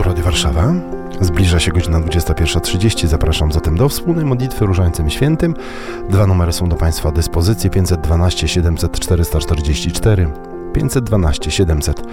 Tu Radio Warszawa. Zbliża się godzina 21:30. Zapraszam zatem do wspólnej modlitwy Różańcem Świętym. Dwa numery są do Państwa dyspozycji: 512 700 444, 512 700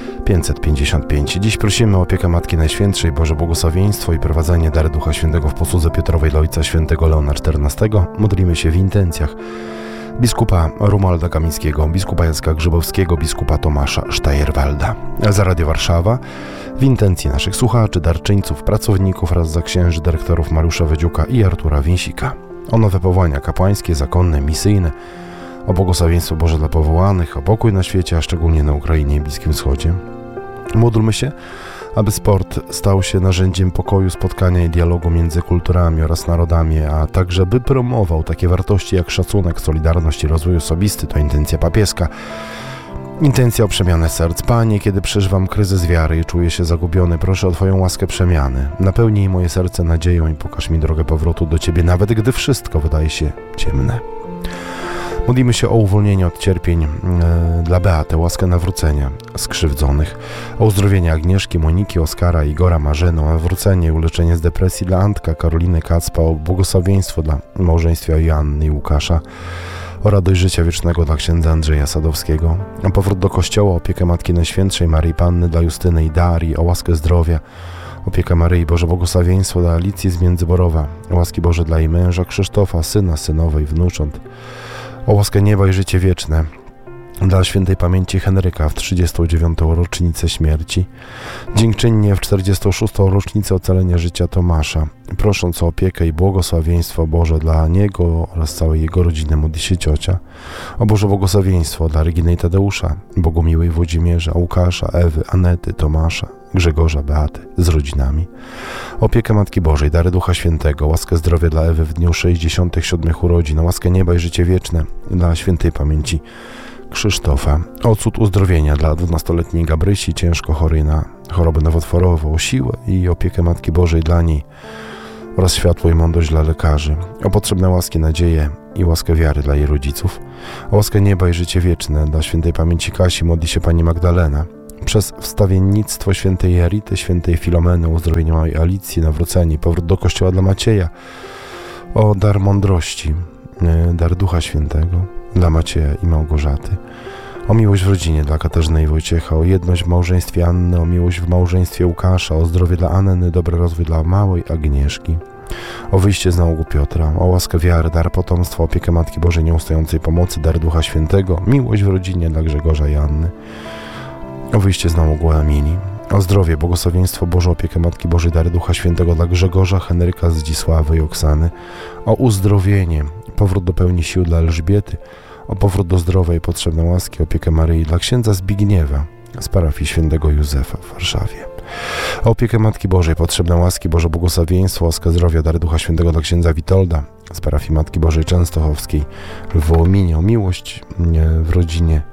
555. Dziś prosimy o opiekę Matki Najświętszej, Boże błogosławieństwo i prowadzenie dary Ducha Świętego w posłudze Piotrowej dla Ojca Świętego Leona XIV. Modlimy się w intencjach biskupa Romualda Kamińskiego, biskupa Jacka Grzybowskiego, biskupa Tomasza Sztajerwalda. Za Radio Warszawa w intencji naszych słuchaczy, darczyńców, pracowników oraz za księży dyrektorów Mariusza Wedziuka i Artura Więsika. O nowe powołania kapłańskie, zakonne, misyjne, o błogosławieństwo Boże dla powołanych, o pokój na świecie, a szczególnie na Ukrainie i Bliskim Wschodzie. Módlmy się, aby sport stał się narzędziem pokoju, spotkania i dialogu między kulturami oraz narodami, a także by promował takie wartości jak szacunek, solidarność i rozwój osobisty. To intencja papieska. Intencja o przemianę serc. Panie, kiedy przeżywam kryzys wiary i czuję się zagubiony, proszę o Twoją łaskę przemiany. Napełnij moje serce nadzieją i pokaż mi drogę powrotu do Ciebie, nawet gdy wszystko wydaje się ciemne. Modlimy się o uwolnienie od cierpień dla Beaty, łaskę nawrócenia skrzywdzonych, o uzdrowienie Agnieszki, Moniki, Oskara, Igora, Marzeny, o nawrócenie i uleczenie z depresji dla Antka, Karoliny, Kacpa, o błogosławieństwo dla małżeństwa Joanny i Łukasza, o radość życia wiecznego dla księdza Andrzeja Sadowskiego, o powrót do kościoła, opiekę Matki Najświętszej, Maryi Panny dla Justyny i Darii, o łaskę zdrowia, opiekę Maryi, Boże błogosławieństwo dla Alicji z Międzyborowa, o łaski Boże dla jej męża Krzysztofa, syna, synowej, wnucząt, o łaskę nieba i życie wieczne dla świętej pamięci Henryka w 39. rocznicę śmierci, dziękczynnie w 46. rocznicę ocalenia życia Tomasza, prosząc o opiekę i błogosławieństwo Boże dla niego oraz całej jego rodziny. Modli się ciocia. O Boże błogosławieństwo dla Reginy i Tadeusza, Bogumiłej, Włodzimierza, Łukasza, Ewy, Anety, Tomasza, Grzegorza, Beaty z rodzinami. Opiekę Matki Bożej, dary Ducha Świętego, łaskę zdrowia dla Ewy w dniu 67. urodzin, łaskę nieba i życie wieczne dla świętej pamięci Krzysztofa, o cud uzdrowienia dla 12-letniej Gabrysi, ciężko chorej na chorobę nowotworową, o siłę i opiekę Matki Bożej dla niej oraz światło i mądrość dla lekarzy, o potrzebne łaski, nadzieję i łaskę wiary dla jej rodziców, o łaskę nieba i życie wieczne dla świętej pamięci Kasi. Modli się Pani Magdalena. Przez wstawiennictwo świętej Jarity, świętej Filomeny, uzdrowienie małej Alicji, nawrócenie, powrót do kościoła dla Macieja, o dar mądrości, dar Ducha Świętego dla Macieja i Małgorzaty, o miłość w rodzinie dla Katarzyny i Wojciecha, o jedność w małżeństwie Anny, o miłość w małżeństwie Łukasza, o zdrowie dla Anny, dobry rozwój dla małej Agnieszki, o wyjście z nałogu Piotra, o łaskę wiary, dar potomstwa, opiekę Matki Bożej nieustającej pomocy, dar Ducha Świętego, miłość w rodzinie dla Grzegorza i Anny, o wyjście z nałogu Emilii, o zdrowie, błogosławieństwo Boże, opiekę Matki Bożej, dary Ducha Świętego dla Grzegorza, Henryka, Zdzisławy i Oksany, o uzdrowienie, powrót do pełni sił dla Elżbiety, o powrót do zdrowej i potrzebnej łaski, opiekę Maryi dla księdza Zbigniewa z parafii świętego Józefa w Warszawie, o opiekę Matki Bożej, potrzebne łaski, Boże błogosławieństwo, łaskę zdrowia, dary Ducha Świętego dla księdza Witolda z parafii Matki Bożej Częstochowskiej w Wołominie, o miłość w rodzinie,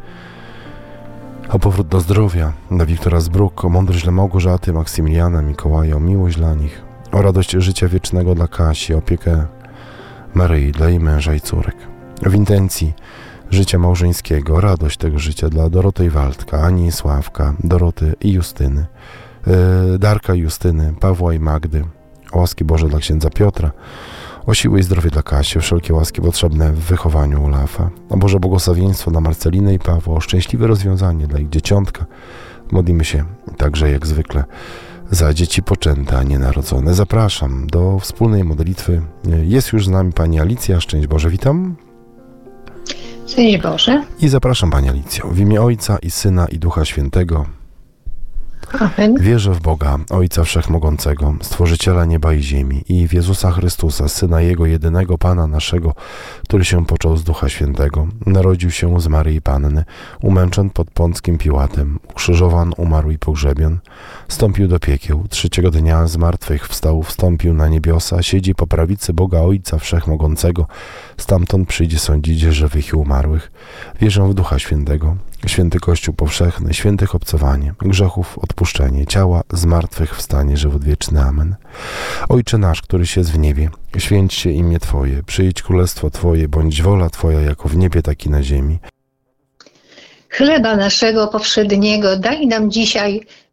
o powrót do zdrowia dla Wiktora Zbruk, o mądrość dla Małgorzaty, Maksymiliana, Mikołaja, o miłość dla nich, o radość życia wiecznego dla Kasi, opiekę Maryi dla jej męża i córek. W intencji życia małżeńskiego, radość tego życia dla Doroty i Waldka, Ani i Sławka, Doroty i Justyny, Darka i Justyny, Pawła i Magdy, o łaski Boże dla księdza Piotra, o siłę i zdrowie dla Kasi, wszelkie łaski potrzebne w wychowaniu Olafa, o Boże błogosławieństwo dla Marceliny i Pawła, o szczęśliwe rozwiązanie dla ich dzieciątka. Modlimy się także jak zwykle za dzieci poczęte, a nienarodzone. Zapraszam do wspólnej modlitwy. Jest już z nami Pani Alicja. Szczęść Boże, witam. Szczęść Boże. I zapraszam Pani Alicjo w imię Ojca i Syna i Ducha Świętego. Amen. Wierzę w Boga, Ojca Wszechmogącego, Stworzyciela nieba i ziemi i w Jezusa Chrystusa, Syna Jego jedynego, Pana naszego, który się począł z Ducha Świętego, narodził się z Maryi Panny, umęczon pod Pąckim Piłatem, ukrzyżowan, umarł i pogrzebion, wstąpił do piekieł, trzeciego dnia z martwych wstał, wstąpił na niebiosa, siedzi po prawicy Boga Ojca Wszechmogącego, stamtąd przyjdzie sądzić żywych i umarłych. Wierzę w Ducha Świętego, święty Kościół powszechny, świętych obcowanie, grzechów odpuszczenie, ciała zmartwychwstanie, żywot wieczny. Amen. Ojcze nasz, któryś jest w niebie, święć się imię Twoje, przyjdź królestwo Twoje, bądź wola Twoja jako w niebie, tak i na ziemi. Chleba naszego powszedniego daj nam dzisiaj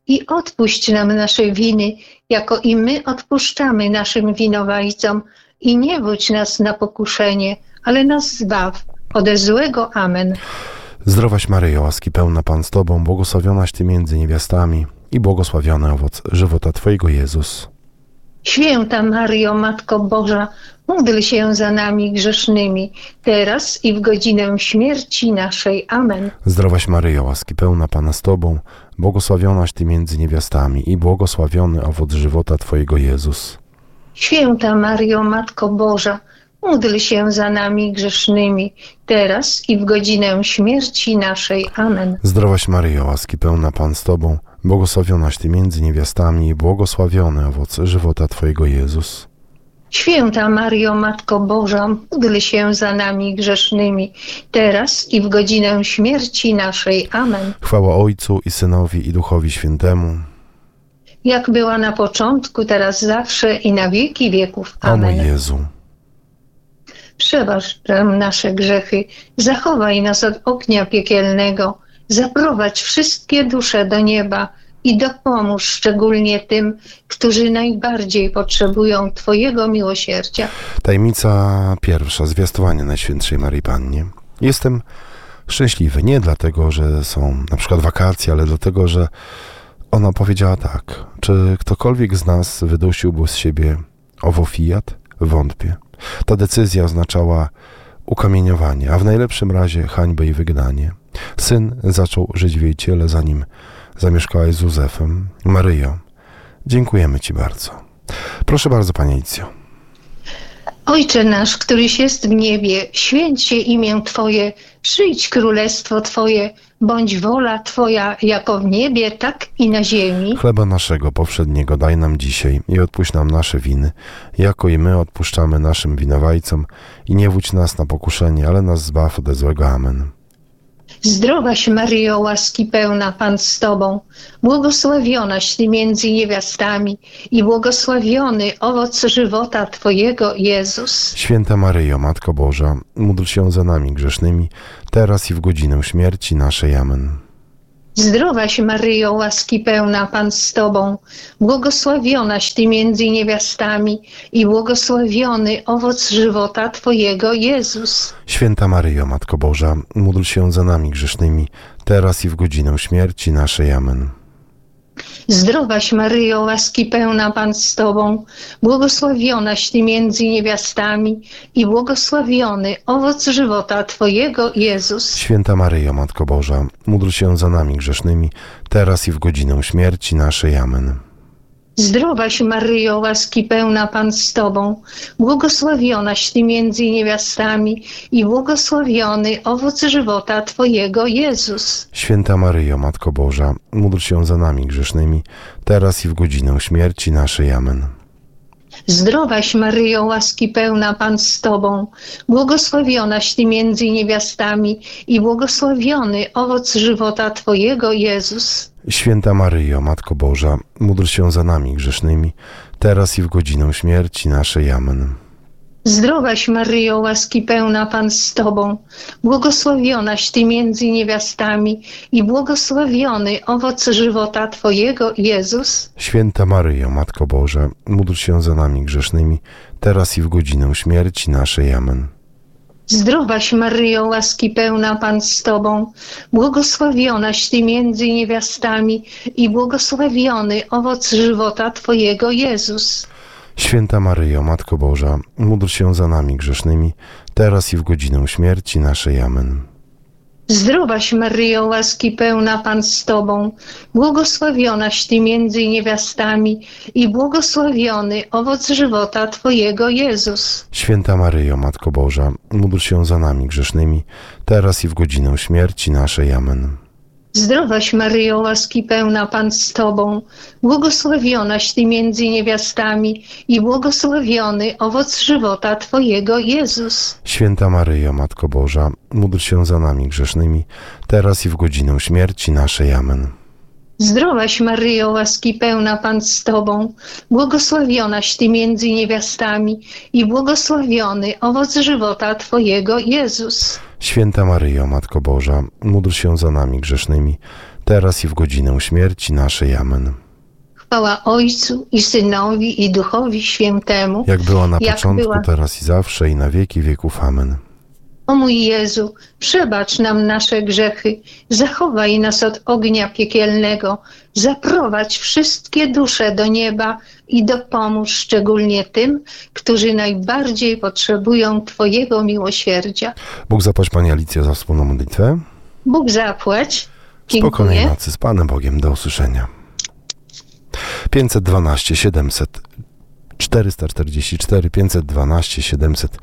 i odpuść nam nasze winy, jako i my odpuszczamy naszym winowajcom. I nie wódź nas na pokuszenie, ale nas zbaw ode złego. Amen. Zdrowaś Maryjo, łaski pełna Pan z Tobą, błogosławionaś Ty między niewiastami i błogosławiony owoc żywota Twojego, Jezus. Święta Maryjo, Matko Boża, módl się za nami grzesznymi, teraz i w godzinę śmierci naszej. Amen. Zdrowaś Maryjo, łaski pełna Pana z Tobą, błogosławionaś Ty między niewiastami i błogosławiony owoc żywota Twojego, Jezus. Święta Maryjo, Matko Boża, módl się za nami grzesznymi, teraz i w godzinę śmierci naszej. Amen. Zdrowaś Maryjo, łaski pełna Pan z Tobą, błogosławionaś Ty między niewiastami i błogosławiony owoc żywota Twojego, Jezus. Święta Maryjo, Matko Boża, módl się za nami grzesznymi, teraz i w godzinę śmierci naszej. Amen. Chwała Ojcu i Synowi i Duchowi Świętemu. Jak była na początku, teraz zawsze i na wieki wieków. O mój Amen. Jezu. Przebacz nam nasze grzechy, zachowaj nas od ognia piekielnego, zaprowadź wszystkie dusze do nieba i dopomóż szczególnie tym, którzy najbardziej potrzebują Twojego miłosierdzia. Tajemnica pierwsza, zwiastowanie Najświętszej Maryi Pannie. Jestem szczęśliwy nie dlatego, że są na przykład wakacje, ale dlatego, że ona powiedziała tak: czy ktokolwiek z nas wydusiłby z siebie owo fiat? Wątpię. Ta decyzja oznaczała ukamieniowanie, a w najlepszym razie hańbę i wygnanie. Syn zaczął żyć w jej ciele, zanim zamieszkałaś z Józefem. Maryjo, dziękujemy Ci bardzo. Proszę bardzo, Pani Elicjo. Ojcze nasz, któryś jest w niebie, święć się imię Twoje, przyjdź królestwo Twoje, bądź wola Twoja jako w niebie, tak i na ziemi. Chleba naszego powszedniego daj nam dzisiaj i odpuść nam nasze winy, jako i my odpuszczamy naszym winowajcom. I nie wódź nas na pokuszenie, ale nas zbaw ode złego. Amen. Zdrowaś Maryjo, łaski pełna, Pan z Tobą, błogosławionaś Ty między niewiastami i błogosławiony owoc żywota Twojego, Jezus. Święta Maryjo, Matko Boża, módl się za nami grzesznymi, teraz i w godzinę śmierci naszej. Amen. Zdrowaś Maryjo, łaski pełna, Pan z Tobą, błogosławionaś Ty między niewiastami i błogosławiony owoc żywota Twojego, Jezus. Święta Maryjo, Matko Boża, módl się za nami grzesznymi, teraz i w godzinę śmierci naszej. Amen. Zdrowaś Maryjo, łaski pełna, Pan z Tobą, błogosławionaś Ty między niewiastami i błogosławiony owoc żywota Twojego, Jezus. Święta Maryjo, Matko Boża, módl się za nami grzesznymi, teraz i w godzinę śmierci naszej. Amen. Zdrowaś Maryjo, łaski pełna, Pan z Tobą, błogosławionaś Ty między niewiastami i błogosławiony owoc żywota Twojego, Jezus. Święta Maryjo, Matko Boża, módl się za nami grzesznymi, teraz i w godzinę śmierci naszej. Amen. Zdrowaś Maryjo, łaski pełna, Pan z Tobą, błogosławionaś Ty między niewiastami i błogosławiony owoc żywota Twojego, Jezus. Święta Maryjo, Matko Boża, módl się za nami grzesznymi, teraz i w godzinę śmierci naszej. Amen. Zdrowaś Maryjo, łaski pełna, Pan z Tobą, błogosławionaś Ty między niewiastami i błogosławiony owoc żywota Twojego, Jezus. Święta Maryjo, Matko Boża, módl się za nami grzesznymi, teraz i w godzinę śmierci naszej. Amen. Zdrowaś Maryjo, łaski pełna, Pan z Tobą, błogosławionaś Ty między niewiastami i błogosławiony owoc żywota Twojego, Jezus. Święta Maryjo, Matko Boża, módl się za nami grzesznymi, teraz i w godzinę śmierci naszej. Amen. Zdrowaś Maryjo, łaski pełna, Pan z Tobą, błogosławionaś Ty między niewiastami i błogosławiony owoc żywota Twojego, Jezus. Święta Maryjo, Matko Boża, módl się za nami grzesznymi, teraz i w godzinę śmierci naszej. Amen. Zdrowaś Maryjo, łaski pełna, Pan z Tobą, błogosławionaś Ty między niewiastami i błogosławiony owoc żywota Twojego, Jezus. Święta Maryjo, Matko Boża, módl się za nami grzesznymi, teraz i w godzinę śmierci naszej. Amen. Zdrowaś Maryjo, łaski pełna, Pan z Tobą, błogosławionaś Ty między niewiastami i błogosławiony owoc żywota Twojego, Jezus. Święta Maryjo, Matko Boża, módl się za nami grzesznymi, teraz i w godzinę śmierci naszej. Amen. Chwała Ojcu i Synowi i Duchowi Świętemu, Jak była na jak początku, była. teraz i zawsze, i na wieki wieków. Amen. O mój Jezu, przebacz nam nasze grzechy, zachowaj nas od ognia piekielnego, zaprowadź wszystkie dusze do nieba i dopomóż szczególnie tym, którzy najbardziej potrzebują Twojego miłosierdzia. Bóg zapłać Pani Alicjo za wspólną modlitwę. Bóg zapłać. Spokojnej Dziękuję. nocy z Panem Bogiem. Do usłyszenia. 512 700 444 512 700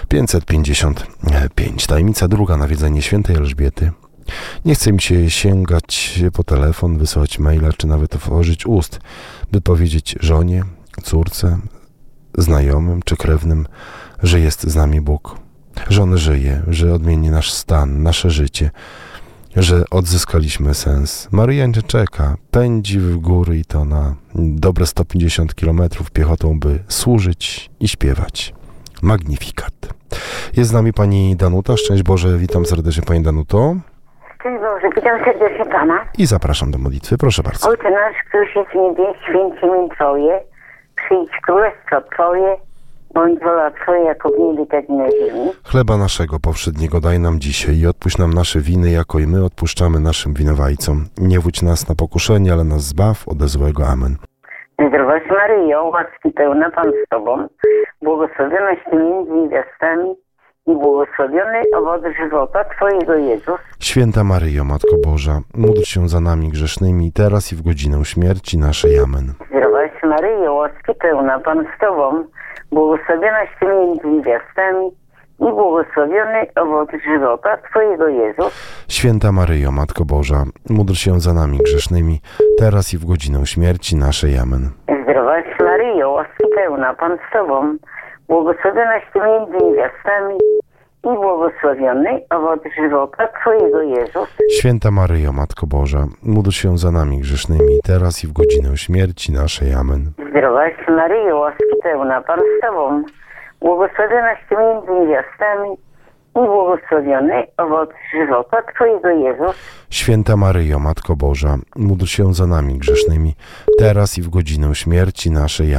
555. Tajemnica druga. Nawiedzenie świętej Elżbiety. Nie chce mi się sięgać po telefon, wysyłać maila, czy nawet otworzyć ust, by powiedzieć żonie, córce, znajomym czy krewnym, że jest z nami Bóg. Że On żyje, że odmieni nasz stan, nasze życie, że odzyskaliśmy sens. Maryja nie czeka, pędzi w góry i to na dobre 150 km piechotą, by służyć i śpiewać. Magnifikat. Jest z nami Pani Danuta. Szczęść Boże, witam serdecznie Pani Danuto. Szczęść Boże, witam serdecznie Pana. I zapraszam do modlitwy, proszę bardzo. Ojcze nasz, któryś jest w niebie, święć imię Twoje, przyjdź królestwo Twoje, bądź wola Twoja jako w niebie, tak i na ziemi. Chleba naszego powszedniego daj nam dzisiaj i odpuść nam nasze winy, jako i my odpuszczamy naszym winowajcom. Nie wódź nas na pokuszenie, ale nas zbaw ode złego. Amen. Zdrowaś Maryjo, łaski pełna Pan z Tobą, błogosławionaś Ty między niewiastami i błogosławiony owoc żywota Twojego Jezus. Święta Maryjo, Matko Boża, módl się za nami grzesznymi, teraz i w godzinę śmierci naszej. Amen. Zdrowaś Maryjo, łaski pełna Pan z Tobą, błogosławionaś Ty między niewiastami i błogosławiony owoc żywota Twojego Jezus. Święta Maryjo, Matko Boża, módl się za nami grzesznymi, teraz i w godzinę śmierci naszej. Amen. Zdrowaś Maryjo, łaski pełna Pan z Tobą, błogosławionaś Ty między niewiastami i błogosławiony owoc żywota Twojego Jezus. Święta Maryjo, Matko Boża, módl się za nami grzesznymi, teraz i w godzinę śmierci naszej. Amen. Zdrowaś Maryjo, łaski pełna Pan z Tobą, błogosławionaś Ty między niewiastami i błogosławiony owoc żywota Twojego Jezus. Święta Maryjo, Matko Boża, módl się za nami grzesznymi, teraz i w godzinę śmierci naszej.